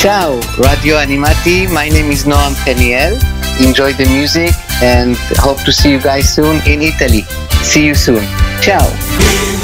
Ciao, Radio Animati. My name is Noam Peniel. Enjoy the music and hope to see you guys soon in Italy. See you soon. Ciao.